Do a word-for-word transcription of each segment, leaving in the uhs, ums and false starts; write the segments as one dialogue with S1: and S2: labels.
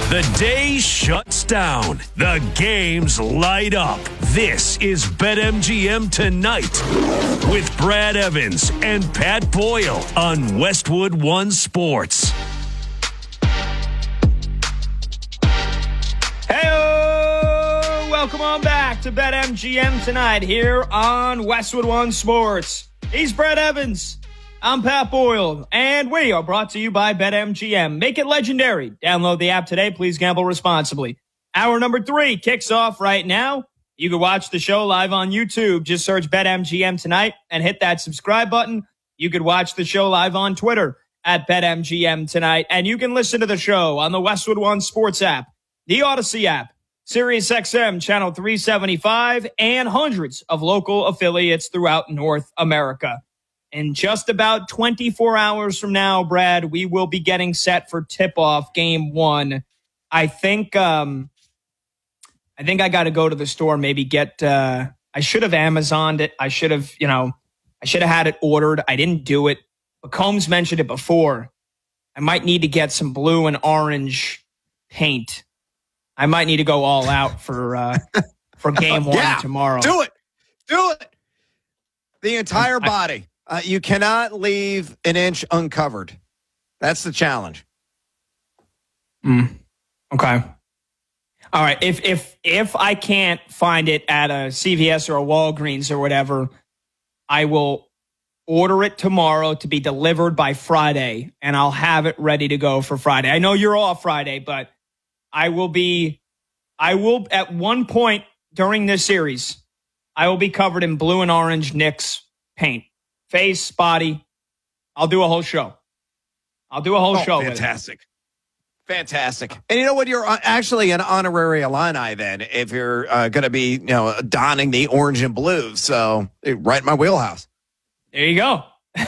S1: The day shuts down. The games light up. This is BetMGM Tonight with Brad Evans and Pat Boyle on Westwood One Sports.
S2: Hey, welcome on back to BetMGM Tonight here on Westwood One Sports. He's Brad Evans. I'm Pat Boyle, and we are brought to you by BetMGM. Make it legendary. Download the app today. Please gamble responsibly. Hour number three kicks off right now. You can watch the show live on YouTube. Just search BetMGM Tonight and hit that subscribe button. You can watch the show live on Twitter at BetMGM Tonight, and you can listen to the show on the Westwood One Sports app, the Odyssey app, SiriusXM Channel three seventy-five, and hundreds of local affiliates throughout North America. In just about twenty-four hours from now, Brad, we will be getting set for tip-off game one. I think um, I think I got to go to the store, maybe get uh, – I should have Amazoned it. I should have, you know, I should have had it ordered. I didn't do it. But Combs mentioned it before. I might need to get some blue and orange paint. I might need to go all out for uh, for game one
S3: yeah,
S2: tomorrow.
S3: Do it. Do it. The entire body. Uh, you cannot leave an inch uncovered. That's the challenge.
S2: Mm. Okay. All right. If if if I can't find it at a C V S or a Walgreens or whatever, I will order it tomorrow to be delivered by Friday, and I'll have it ready to go for Friday. I know you're off Friday, but I will be. I will at one point during this series, I will be covered in blue and orange Knicks paint. Face, body. I'll do a whole show. I'll do a whole
S3: oh,
S2: show.
S3: Fantastic. Fantastic. And you know what? You're actually an honorary Illini then if you're uh, going to be, you know, donning the orange and blue. So right in my wheelhouse.
S2: There you go.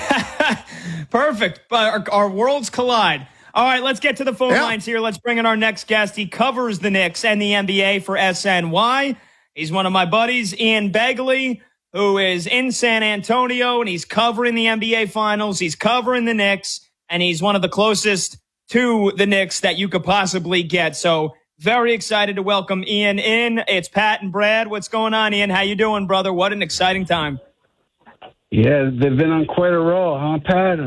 S2: Perfect. But our, our worlds collide. All right, let's get to the phone yeah. lines here. Let's bring in our next guest. He covers the Knicks and the N B A for S N Y. He's one of my buddies, Ian Begley, who is in San Antonio, and he's covering the N B A Finals. He's covering the Knicks, and he's one of the closest to the Knicks that you could possibly get. So very excited to welcome Ian in. It's Pat and Brad. What's going on, Ian? How you doing, brother? What an exciting time.
S4: Yeah, they've been on quite a roll, huh, Pat?